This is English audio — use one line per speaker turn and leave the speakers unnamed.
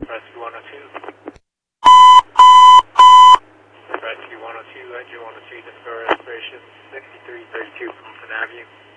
Rescue 102. Rescue 102, engine 102, Discover Restoration 6332 Fulton Avenue.